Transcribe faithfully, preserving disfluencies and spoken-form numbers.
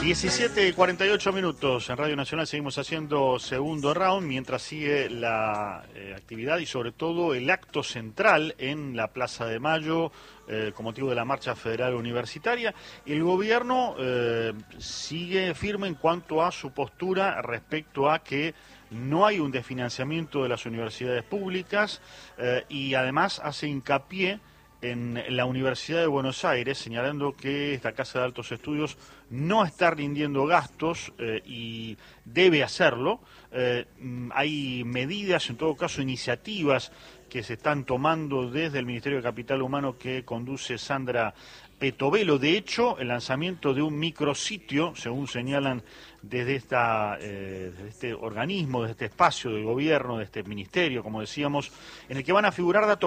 diecisiete y cuarenta y ocho minutos en Radio Nacional. Seguimos haciendo segundo round mientras sigue la eh, actividad y sobre todo el acto central en la Plaza de Mayo eh, con motivo de la Marcha Federal Universitaria. El gobierno eh, sigue firme en cuanto a su postura respecto a que no hay un desfinanciamiento de las universidades públicas eh, y además hace hincapié en la Universidad de Buenos Aires, señalando que esta Casa de Altos Estudios no está rindiendo gastos eh, y debe hacerlo. Eh, hay medidas, en todo caso iniciativas, que se están tomando desde el Ministerio de Capital Humano que conduce Sandra Petovelo. De hecho, el lanzamiento de un micrositio, según señalan desde, esta, eh, desde este organismo, desde este espacio del gobierno, de este ministerio, como decíamos, en el que van a figurar datos